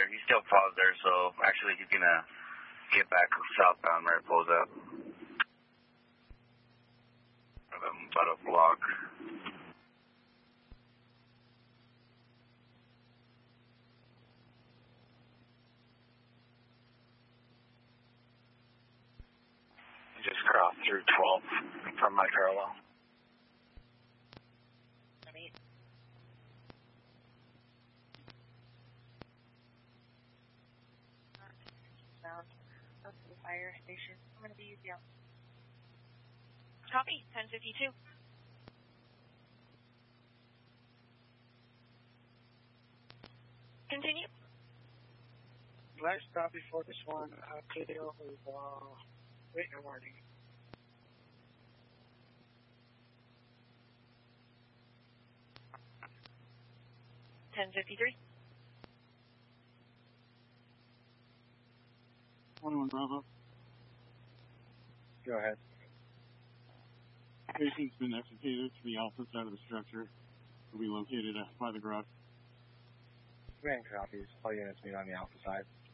He still paused there, so actually he's going to get back southbound where it pulls up. About a block. Just crossed through 12 from my parallel. Up to the fire station. I'm going to be easy out. Copy, 1052. Continue. Last stop before this one, KDO is waiting a warning. $10.53. 21 Bravo. Go ahead. Patient's been extricated to the alpha side of the structure. Will be located by the garage. Command copies. All units meet on the alpha side.